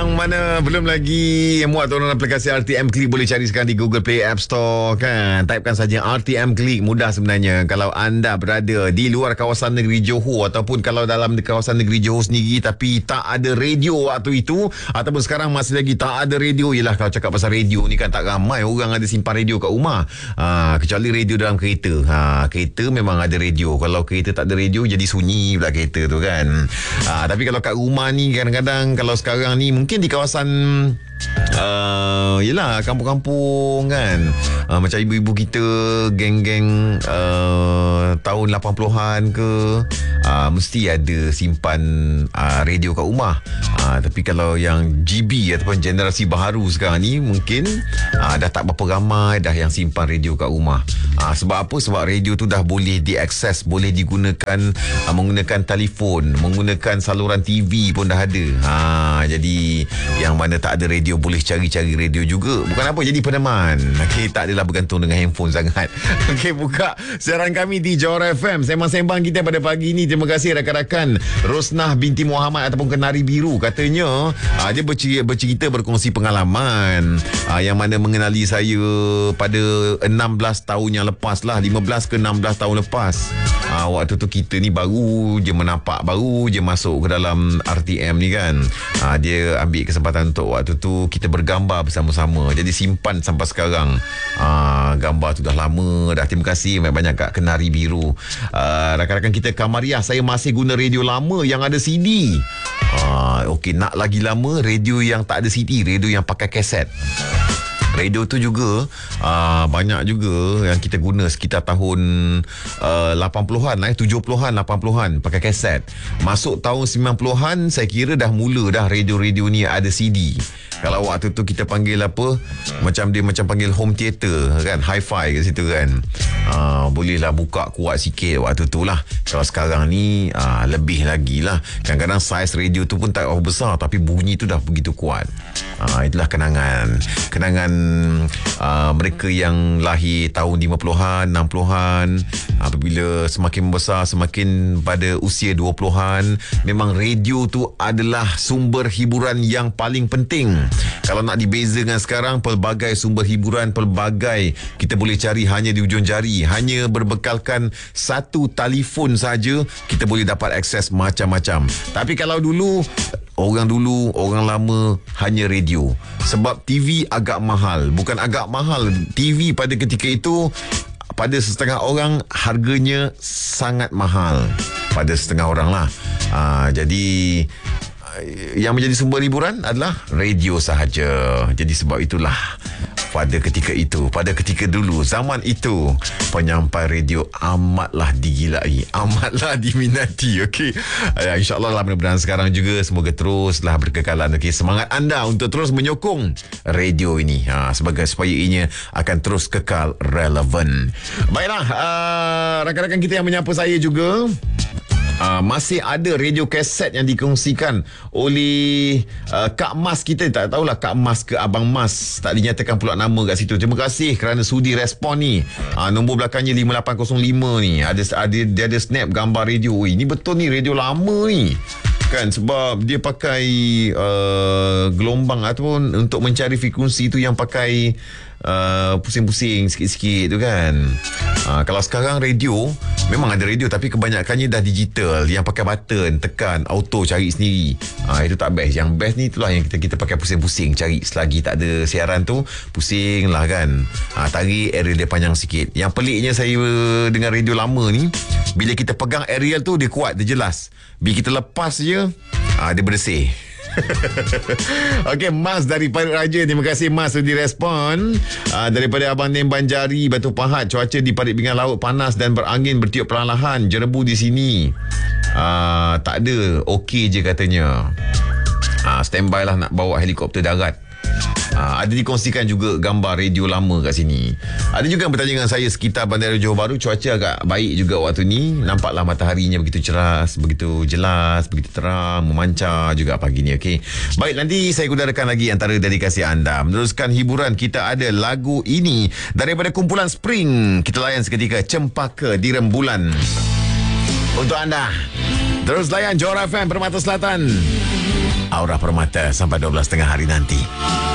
yang mana belum lagi muat turun aplikasi RTM Click, boleh cari sekarang di Google Play App Store kan. Typekan saja RTM Click, mudah sebenarnya. Kalau anda berada di luar kawasan negeri Johor ataupun kalau dalam kawasan negeri Johor sendiri tapi tak ada radio waktu itu, ataupun sekarang masih lagi tak ada radio. Yelah, kalau cakap pasal radio ni kan tak ramai orang ada simpan radio kat rumah. Kecuali radio dalam kereta. Kereta memang ada radio. Kalau kereta tak ada radio, jadi sunyi pula kereta tu kan. Tapi kalau kat rumah ni kadang-kadang, kalau sekarang ni mungkin di kawasan yelah, kampung-kampung kan, macam ibu-ibu kita, geng-geng tahun 80-an ke, mesti ada simpan radio kat rumah. Tapi kalau yang GB ataupun generasi baharu sekarang ni, mungkin dah tak berapa ramai dah yang simpan radio kat rumah. Sebab apa? Sebab radio tu dah boleh diakses, boleh digunakan menggunakan telefon, menggunakan saluran TV pun dah ada. Jadi yang mana tak ada radio boleh cari-cari radio juga. Bukan apa, jadi peneman. Okey, tak adalah bergantung dengan handphone sangat. Okey, buka siaran kami di Johor FM. Sembang-sembang kita pada pagi ni. Terima kasih rakan-rakan Rosnah binti Muhammad ataupun Kenari Biru. Katanya dia bercerita, berkongsi pengalaman yang mana mengenali saya pada 16 tahun yang lepas lah, 15 ke 16 tahun lepas. Waktu tu kita ni baru je menapak, baru je masuk ke dalam RTM ni kan. Dia ambil kesempatan untuk waktu tu kita bergambar bersama-sama. Jadi simpan sampai sekarang. Gambar tu dah lama dah. Terima kasih banyak-banyak kat Kenari Biru. Rakan-rakan kita Kamariah, saya masih guna radio lama yang ada CD. Okey, nak lagi lama radio yang tak ada CD, radio yang pakai kaset. Radio tu juga banyak juga yang kita guna sekitar tahun 80-an lah, 70-an, 80-an pakai kaset. Masuk tahun 90-an saya kira dah mula dah radio-radio ni ada CD. Kalau waktu tu kita panggil apa, macam dia macam panggil home theater kan, hi-fi kat situ kan. Bolehlah buka kuat sikit waktu tu lah. Kalau sekarang ni lebih lagi lah. Kadang-kadang saiz radio tu pun tak besar, tapi bunyi tu dah begitu kuat. Itulah kenangan mereka yang lahir tahun 50-an, 60-an. Apabila semakin membesar, semakin pada usia 20-an, memang radio tu adalah sumber hiburan yang paling penting. Kalau nak dibeza dengan sekarang, pelbagai sumber hiburan, pelbagai kita boleh cari hanya di ujung jari. Hanya berbekalkan satu telefon saja, kita boleh dapat akses macam-macam. Tapi kalau dulu, orang lama hanya radio. Sebab TV agak mahal. Bukan agak mahal, TV pada ketika itu pada setengah orang harganya sangat mahal. Pada setengah orang lah. Jadi yang menjadi sumber hiburan adalah radio sahaja. Jadi sebab itulah pada ketika itu, pada ketika dulu, zaman itu, penyampai radio amatlah digilai, amatlah diminati. Okey, InsyaAllah lah, mudah-mudahan sekarang juga semoga teruslah berkekalan. Okey, semangat anda untuk terus menyokong radio ini sebagai supaya ianya akan terus kekal relevan. Baiklah, rakan-rakan kita yang menyapa saya juga, masih ada radio kaset yang dikongsikan oleh Kak Mas kita. Tak tahulah Kak Mas ke Abang Mas, tak dinyatakan pula nama kat situ. Terima kasih kerana sudi respon ni. Nombor belakangnya 5805 ni. Dia ada snap gambar radio. Ini betul ni radio lama ni kan, sebab dia pakai gelombang ataupun untuk mencari frekuensi tu yang pakai pusing-pusing sikit-sikit tu kan. Kalau sekarang radio, memang ada radio tapi kebanyakannya dah digital, yang pakai button, tekan, auto cari sendiri. Itu tak best. Yang best ni itulah yang kita pakai pusing-pusing cari. Selagi tak ada siaran tu, pusing lah kan. Tarik aerial dia panjang sikit. Yang peliknya saya dengan radio lama ni, bila kita pegang aerial tu dia kuat, dia jelas. Bila kita lepas je, dia bersih. Okey, Mas dari Parit Raja, terima kasih Mas sudah direspon. Daripada Abang Nem Banjari, Batu Pahat, cuaca di Parit Pinggir Laut panas dan berangin bertiup perlahan. Jerebu di sini tak ada, okey je katanya. Standby lah nak bawa helikopter darat. Ada dikongsikan juga gambar radio lama kat sini. Ada juga yang bertanya dengan saya sekitar Bandar Johor Bahru, cuaca agak baik juga waktu ni. Nampaklah mataharinya begitu ceras, begitu jelas, begitu terang, memancar juga pagi ni. Okey, baik, nanti saya udarakan lagi antara dedikasi anda. Meneruskan hiburan, kita ada lagu ini daripada kumpulan Spring. Kita layan seketika Cempaka di Rembulan untuk anda. Terus layan Johor FM Permata Selatan. Aura Permata sampai 12.30 hari nanti.